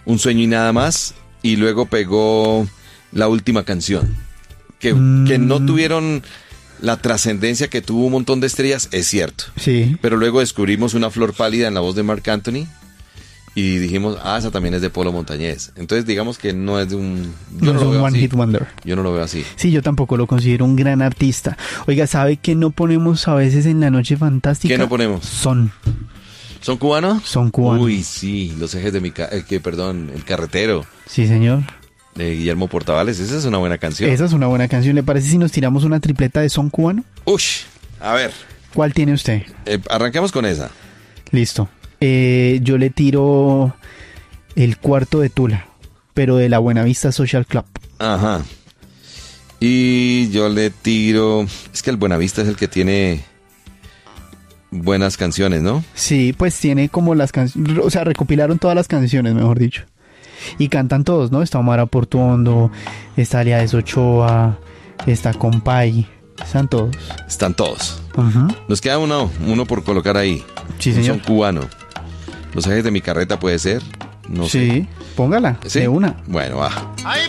Un sueño y nada más, y luego pegó La Última Canción, que no tuvieron la trascendencia que tuvo un montón de estrellas, es cierto. Sí. Pero luego descubrimos Una Flor Pálida en la voz de Marc Anthony, y dijimos, esa también es de Polo Montañés. Entonces digamos que no es de un... No es un One Hit Wonder. Yo no lo veo así. Sí, yo tampoco lo considero un gran artista. Oiga, ¿sabe qué no ponemos a veces en La Noche Fantástica? ¿Qué no ponemos? Son cubanos? Son cubanos. Uy, sí, Los Ejes de El Carretero, Sí, señor. de Guillermo Portavales. Esa es una buena canción. Esa es una buena canción. ¿Le parece si nos tiramos una tripleta de son cubano? Ush, a ver, ¿Cuál tiene usted? arranquemos con esa. Listo. Yo le tiro El Cuarto de Tula, pero de la Buenavista Social Club. Ajá. Y yo le tiro... Es que el Buenavista es el que tiene buenas canciones, ¿no? Sí, pues tiene como las canciones, o sea, recopilaron todas las canciones, mejor dicho. Y cantan todos, ¿no? Está Omar Portuondo, está Aliades Ochoa, está Compay, están todos. Están todos. Ajá. Nos queda uno por colocar ahí. Sí, Un señor. son cubano. Los Ejes de mi Carreta puede ser. No sé. Sí, póngala, ¿Sí? de una. Bueno, va.